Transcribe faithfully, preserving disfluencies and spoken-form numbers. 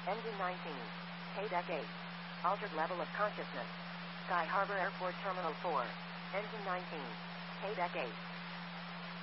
Engine nineteen. K-Deck eight. Altered level of consciousness. Sky Harbor Airport Terminal four. Engine nineteen. K-Deck eight.